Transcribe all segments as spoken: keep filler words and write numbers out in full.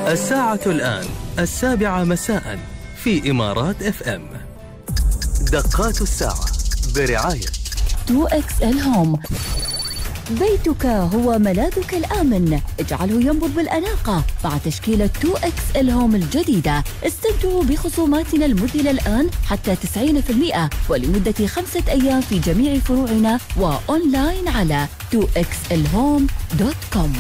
الساعة الآن السابعة مساء في إمارات اف ام. دقات الساعة برعاية تو إكس إل هوم. بيتك هو ملاذك الآمن، اجعله ينبض بالأناقة مع تشكيلة تو إكس إل هوم الجديدة. استمتعوا بخصوماتنا المذهلة الآن حتى تسعين بالمئة ولمدة خمسة أيام في جميع فروعنا وأونلاين على تو إكس إل هوم دوت كوم.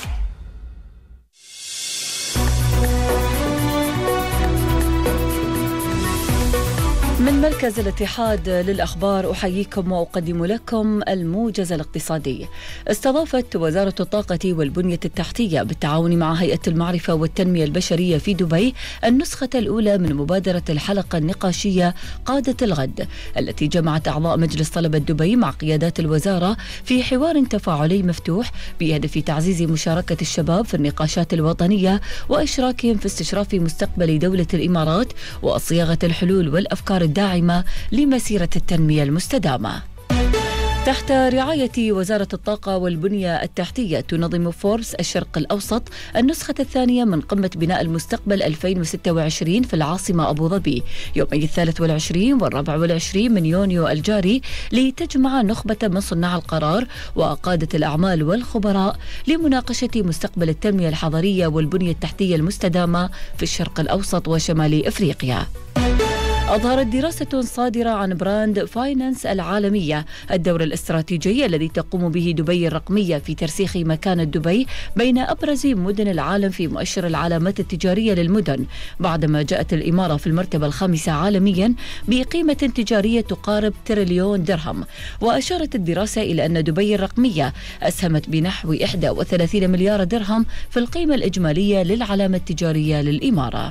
من مركز الاتحاد للأخبار أحييكم وأقدم لكم الموجز الاقتصادي. استضافت وزارة الطاقة والبنية التحتية بالتعاون مع هيئة المعرفة والتنمية البشرية في دبي النسخة الأولى من مبادرة الحلقة النقاشية قادة الغد، التي جمعت أعضاء مجلس طلبة دبي مع قيادات الوزارة في حوار تفاعلي مفتوح بهدف تعزيز مشاركة الشباب في النقاشات الوطنية وإشراكهم في استشراف مستقبل دولة الإمارات وصياغة الحلول والأفكار الداعمة لمسيرة التنمية المستدامة. تحت رعاية وزارة الطاقة والبنية التحتية تنظم فوربس الشرق الأوسط النسخة الثانية من قمة بناء المستقبل ألفين وستة وعشرين في العاصمة أبو ظبي يومي الثالث والعشرين والرابع والعشرين من يونيو الجاري، لتجمع نخبة من صناع القرار وقادة الأعمال والخبراء لمناقشة مستقبل التنمية الحضرية والبنية التحتية المستدامة في الشرق الأوسط وشمال إفريقيا. أظهرت دراسة صادرة عن براند فاينانس العالمية الدور الاستراتيجي الذي تقوم به دبي الرقمية في ترسيخ مكانة دبي بين أبرز مدن العالم في مؤشر العلامات التجارية للمدن، بعدما جاءت الإمارة في المرتبة الخامسة عالميا بقيمة تجارية تقارب تريليون درهم. وأشارت الدراسة إلى أن دبي الرقمية أسهمت بنحو واحد وثلاثين مليار درهم في القيمة الإجمالية للعلامة التجارية للإمارة.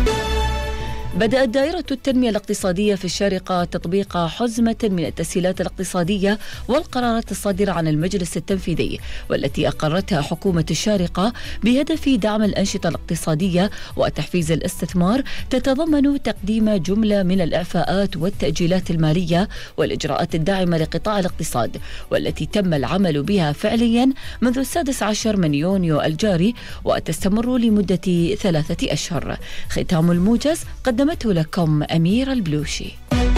بدأت دائرة التنمية الاقتصادية في الشارقة تطبيق حزمة من التسهيلات الاقتصادية والقرارات الصادرة عن المجلس التنفيذي، والتي أقرتها حكومة الشارقة بهدف دعم الأنشطة الاقتصادية وتحفيز الاستثمار، تتضمن تقديم جملة من الإعفاءات والتأجيلات المالية والإجراءات الداعمة لقطاع الاقتصاد، والتي تم العمل بها فعليا منذ السادس عشر من يونيو الجاري وتستمر لمدة ثلاثة أشهر. ختام الموجز قدمته لكم أميرة البلوشي.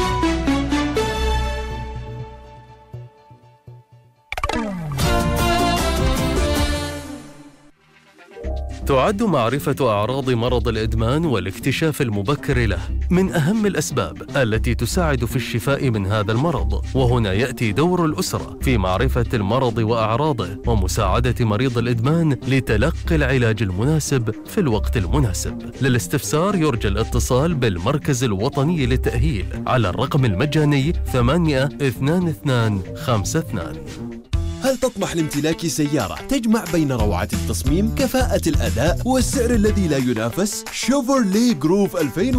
تعد معرفة أعراض مرض الإدمان والاكتشاف المبكر له من أهم الأسباب التي تساعد في الشفاء من هذا المرض، وهنا يأتي دور الأسرة في معرفة المرض وأعراضه ومساعدة مريض الإدمان لتلقي العلاج المناسب في الوقت المناسب. للاستفسار يرجى الاتصال بالمركز الوطني للتأهيل على الرقم المجاني ثمانية اثنان اثنان خمسة اثنان. هل تطمح لامتلاك سيارة تجمع بين روعة التصميم، كفاءة الأداء والسعر الذي لا ينافس؟ شيفروليه جروف ألفين